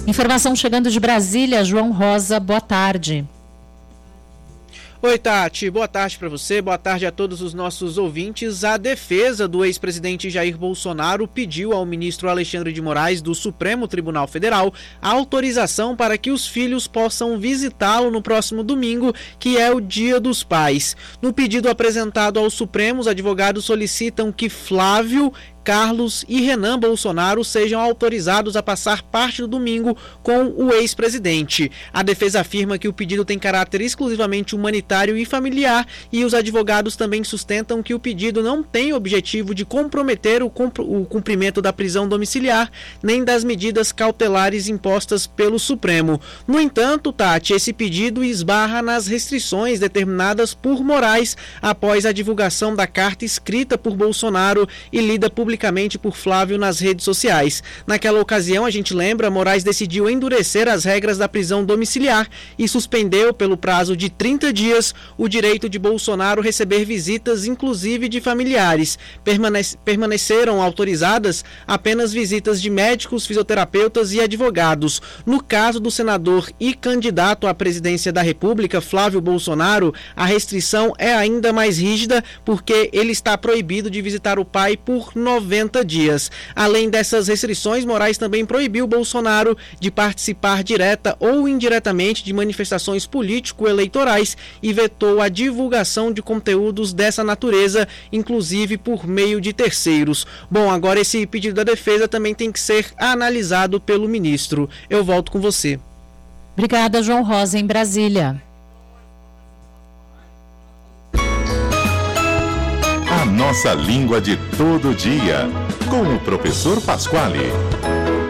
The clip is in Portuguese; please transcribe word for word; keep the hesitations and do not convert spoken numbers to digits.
Informação chegando de Brasília, João Rosa, boa tarde. Oi, Tati, boa tarde para você, boa tarde a todos os nossos ouvintes. A defesa do ex-presidente Jair Bolsonaro pediu ao ministro Alexandre de Moraes do Supremo Tribunal Federal a autorização para que os filhos possam visitá-lo no próximo domingo, que é o Dia dos Pais. No pedido apresentado ao Supremo, os advogados solicitam que Flávio, Carlos e Renan Bolsonaro sejam autorizados a passar parte do domingo com o ex-presidente. A defesa afirma que o pedido tem caráter exclusivamente humanitário e familiar e os advogados também sustentam que o pedido não tem objetivo de comprometer o cumprimento da prisão domiciliar nem das medidas cautelares impostas pelo Supremo. No entanto, Tati, esse pedido esbarra nas restrições determinadas por Moraes após a divulgação da carta escrita por Bolsonaro e lida publicamente por Flávio nas redes sociais. Naquela ocasião, a gente lembra, Moraes decidiu endurecer as regras da prisão domiciliar e suspendeu pelo prazo de trinta dias o direito de Bolsonaro receber visitas, inclusive de familiares. Permanece, permaneceram autorizadas apenas visitas de médicos, fisioterapeutas e advogados. No caso do senador e candidato à presidência da República, Flávio Bolsonaro, a restrição é ainda mais rígida porque ele está proibido de visitar o pai por noventa dias. Além dessas restrições, Moraes também proibiu Bolsonaro de participar direta ou indiretamente de manifestações político-eleitorais e vetou a divulgação de conteúdos dessa natureza, inclusive por meio de terceiros. Bom, agora esse pedido da defesa também tem que ser analisado pelo ministro. Eu volto com você. Obrigada, João Rosa, em Brasília. A nossa língua de todo dia, com o professor Pasquale.